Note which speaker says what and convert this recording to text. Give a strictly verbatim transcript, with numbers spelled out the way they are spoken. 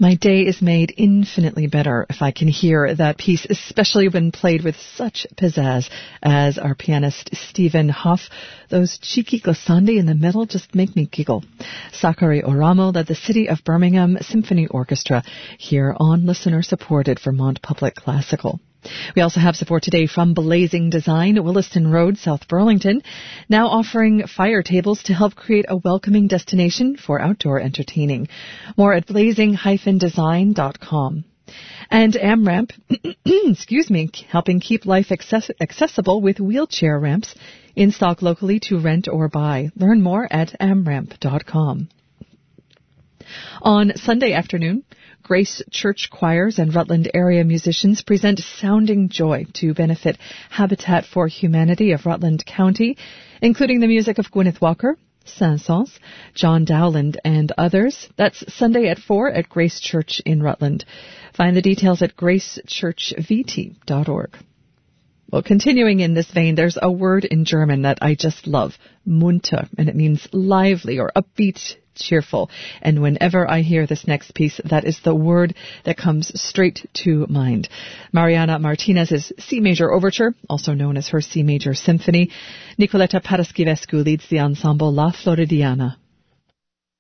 Speaker 1: My day is made infinitely better if I can hear that piece, especially when played with such pizzazz as our pianist Stephen Huff. Those cheeky glissandi in the middle just make me giggle. Sakari Oramo led the City of Birmingham Symphony Orchestra here on listener-supported Vermont Public Classical. We also have support today from Blazing Design, Williston Road, South Burlington, now offering fire tables to help create a welcoming destination for outdoor entertaining. More at blazing dash design dot com. And AmRamp, excuse me, helping keep life access- accessible with wheelchair ramps in stock locally to rent or buy. Learn more at amramp dot com. On Sunday afternoon, Grace Church choirs and Rutland area musicians present Sounding Joy to benefit Habitat for Humanity of Rutland County, including the music of Gwyneth Walker, Saint-Saëns, John Dowland, and others. That's Sunday at four at Grace Church in Rutland. Find the details at grace church v t dot org. Well, continuing in this vein, there's a word in German that I just love, munter, and it means lively or upbeat, cheerful. And whenever I hear this next piece, that is the word that comes straight to mind. Mariana Martinez's C Major Overture, also known as her C Major Symphony. Nicoletta Paraschivescu leads the ensemble La Floridiana.